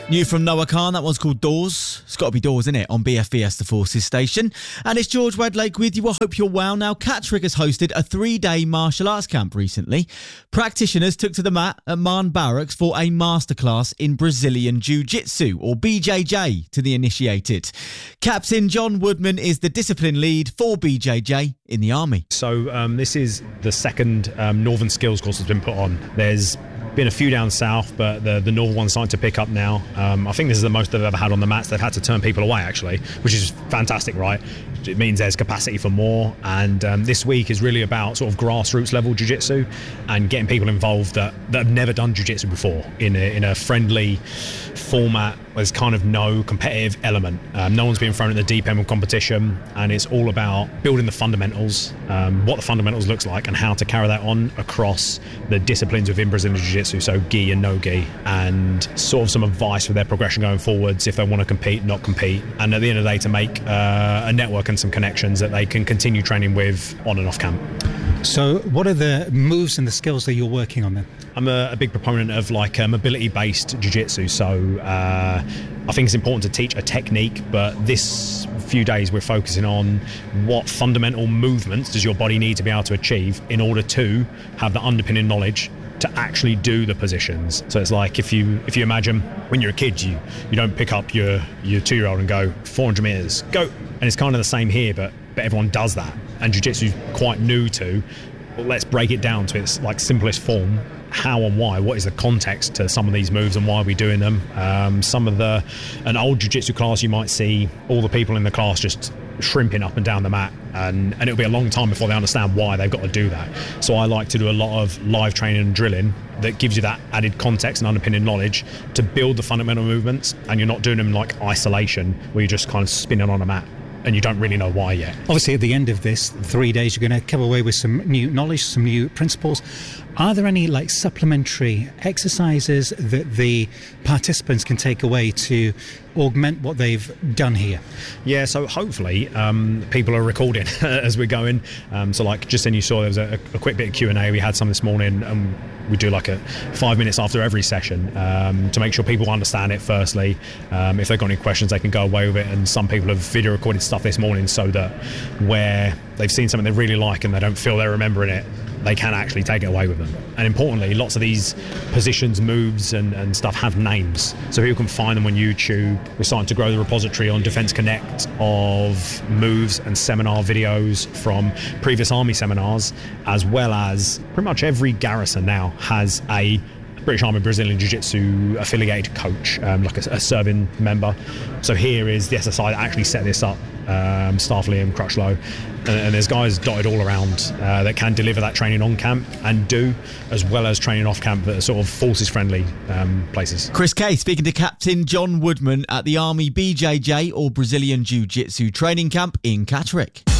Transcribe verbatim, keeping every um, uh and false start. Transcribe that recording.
New from Noah Khan, that one's called Doors. It's got to be Doors, isn't it? On B F B S, the Forces station. And it's George Wedlake with you. I hope you're well. Now, Catterick has hosted a three-day martial arts camp recently. Practitioners took to the mat at Marne Barracks for a masterclass in Brazilian Jiu-Jitsu, or B J J, to the initiated. Captain John Woodman is the discipline lead for B J J in the Army. So um, this is the second um, Northern Skills course that's been put on. There's been a few down south, but the, the northern one's starting to pick up now. Um, I think this is the most they've ever had on the mats. They've had to turn people away, actually, which is fantastic, right? It means there's capacity for more. And um, this week is really about sort of grassroots level jiu-jitsu and getting people involved that, that have never done jiu-jitsu before in a, in a friendly format. There's kind of no competitive element. Um, no one's being thrown at the deep end of competition, and it's all about building the fundamentals, um, what the fundamentals looks like, and how to carry that on across the disciplines within Brazilian Jiu-Jitsu, so gi and no gi, and sort of some advice for their progression going forwards if they want to compete, not compete, and at the end of the day to make uh, a network and some connections that they can continue training with on and off camp. So what are the moves and the skills that you're working on then? I'm a, a big proponent of like uh, mobility-based jiu-jitsu, so uh, I think it's important to teach a technique, but this few days we're focusing on what fundamental movements does your body need to be able to achieve in order to have the underpinning knowledge to actually do the positions. So it's like if you if you imagine when you're a kid, you you don't pick up your your two-year-old and go four hundred meters, go, and it's kind of the same here, but but everyone does that, and jiu-jitsu is quite new to. Well, let's break it down to its like simplest form. How and why? What is the context to some of these moves and why are we doing them? Um, some of the an old jiu-jitsu class, you might see all the people in the class just shrimping up and down the mat, and, and it'll be a long time before they understand why they've got to do that. So I like to do a lot of live training and drilling that gives you that added context and underpinning knowledge to build the fundamental movements, and you're not doing them like isolation where you're just kind of spinning on a mat and you don't really know why yet. Obviously, at the end of this three days, you're going to come away with some new knowledge, some new principles. Are there any like supplementary exercises that the participants can take away to augment what they've done here? Yeah, so hopefully um, people are recording as we're going. Um, so like just then you saw there was a, a quick bit of Q and A. We had some this morning, and we do like a five minutes after every session um, to make sure people understand it firstly. Um, if they've got any questions, they can go away with it. And some people have video recorded stuff this morning so that where they've seen something they really like and they don't feel they're remembering it, they can actually take it away with them. And importantly, lots of these positions, moves and, and stuff have names, so people can find them on YouTube. We're starting to grow the repository on Defence Connect of moves and seminar videos from previous Army seminars, as well as pretty much every garrison now has a British Army Brazilian Jiu-Jitsu affiliated coach, um, like a, a serving member. So here is the S S I that actually set this up, um, Staff Liam Crutchlow, and, and there's guys dotted all around uh, that can deliver that training on camp and do, as well as training off camp that are sort of forces friendly um, places. Chris Kay speaking to Captain John Woodman at the Army B J J, or Brazilian Jiu-Jitsu training camp in Catterick.